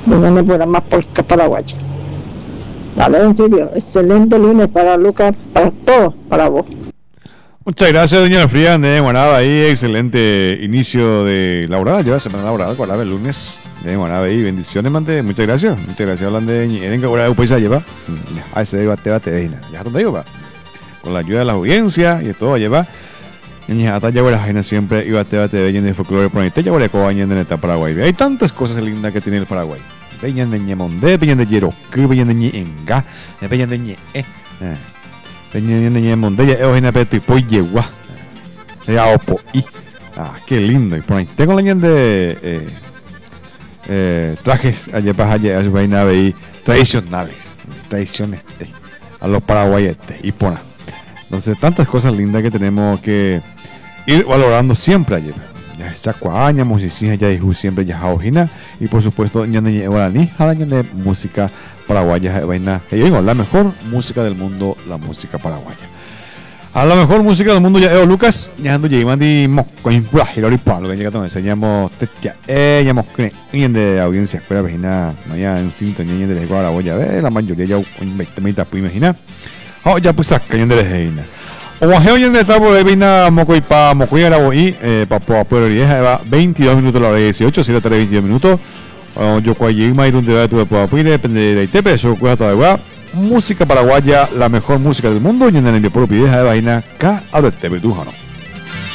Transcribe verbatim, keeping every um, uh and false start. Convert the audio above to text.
Vengan el programa Polka Paraguaya. Dale, en serio, excelente lunes para Lucas, para todos, para vos. Muchas gracias, doña Fría de Guanaba, ahí, excelente inicio de laborada, lleva semana laborada, Guanaba el lunes, de Guanaba ahí, bendiciones, mante, muchas gracias, muchas gracias, hablan de Venga, ahora un país lleva, a ese debate, debate, veina, ya donde digo, va, con la ayuda de la audiencia y todo, lleva, y hasta ya la vaina siempre, y bate, debate, veina de folclore, por ahí, te lleva la cobaña en el Paraguay, hay tantas cosas lindas que tiene el Paraguay, veñan de Ñemonde, veñan de Yeroque, veñan de Ñenga, veñan de Ñe, eh, Peña de Mondella, Eugenia Petri, Poy Yegua, Opo, y ah, qué lindo. Y por ahí tengo la de eh, eh, trajes allá para allá, a su vaina ahí, tradicionales, tradiciones eh, a los paraguayos y por ahí. Entonces, tantas cosas lindas que tenemos que ir valorando siempre ayer. Ya Sacuaña, musicina, ya dijo siempre ya Jaojina, y por supuesto, ya de Guaraní, de música paraguaya, vaina, y digo, la mejor música del mundo, la música paraguaya. A la mejor música del mundo ya Eo Lucas, ya ando llegando de Mosco, Impura, Hilary Pablo, que llega donde enseñamos Tetia, eh, ya Mosco, y de audiencia, escuela vecina, no ya en sintonía de la Guaraboya, ve, la mayoría ya un veinte mitad, pues imagina, oh, ya pues saca, ya de la Reina. O bajeo y en el etapa de Vina Moco y Pa Moco y Araboí, eh, Papua Pueblo Vieja, va veintidós minutos a la hora dieciocho, siete tres veintidós minutos. Yo cuando más un debate de Papua Pueblo, depende de Itepe, yo cuido hasta de Guá. Música paraguaya, la mejor música del mundo, y en el pueblo Vieja de Vaina, K. Abrete Betujano.